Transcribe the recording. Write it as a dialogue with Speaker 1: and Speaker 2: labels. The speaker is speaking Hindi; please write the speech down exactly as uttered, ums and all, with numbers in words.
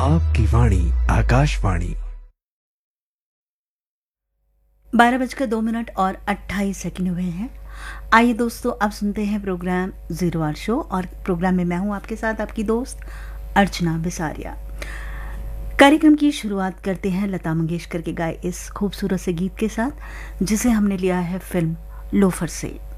Speaker 1: आपकी वाणी आकाशवाणी।
Speaker 2: बारह बजकर दो मिनट और अट्ठाईस सेकंड हुए हैं। आइए दोस्तों, आप सुनते हैं प्रोग्राम जीरो आवर शो और प्रोग्राम में मैं हूं आपके साथ आपकी दोस्त अर्चना बिसारिया। कार्यक्रम की शुरुआत करते हैं लता मंगेशकर के गाए इस खूबसूरत से गीत के साथ, जिसे हमने लिया है फिल्म लोफर से।